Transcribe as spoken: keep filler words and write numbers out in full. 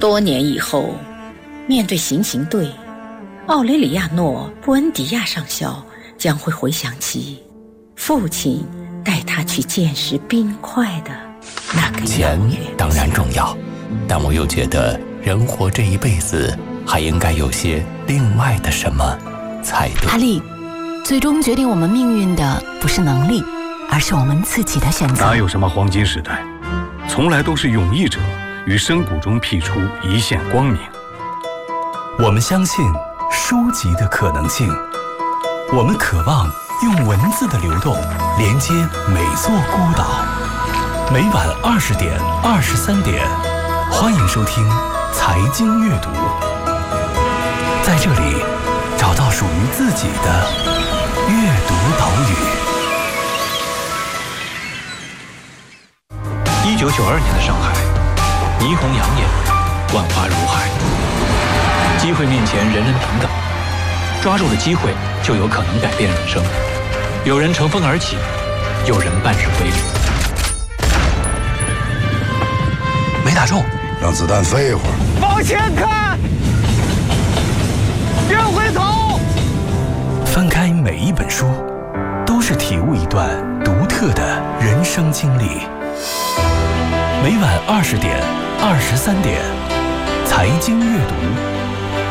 多年以后，面对行刑队，奥雷里亚诺·布恩迪亚上校将会回想起父亲带他去见识冰块的那个钱当然重要，但我又觉得人活这一辈子还应该有些另外的什么才对。 哈利，最终决定我们命运的不是能力，而是我们自己的选择。 哪有什么黄金时代，从来都是勇毅者于深谷中辟出一线光明。 我们相信书籍的可能性，我们渴望用文字的流动连接每座孤岛。每晚二十点、二十三点，欢迎收听财经阅读，在这里找到属于自己的阅读岛屿。 一九九二年的上海，霓虹养眼，万花如海，机会面前人人平等，抓住了机会就有可能改变人生。有人乘风而起，有人半日归零。 没打中， 让子弹飞一会儿。 往前看，别回头。 翻开每一本书，都是体悟一段独特的人生经历。每晚二十点、二十三点，财经阅读。